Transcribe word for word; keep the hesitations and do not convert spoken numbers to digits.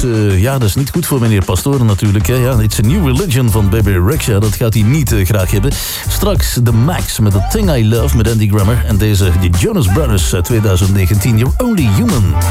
Dus uh, ja, dat is niet goed voor meneer Pastoren natuurlijk. Hè. Ja, It's a New Religion van Baby Rexha, dat gaat hij niet uh, graag hebben. Straks The Max met The Thing I Love met Andy Grammer. En deze, de Jonas Brothers uit twintig negentien, You're Only Human.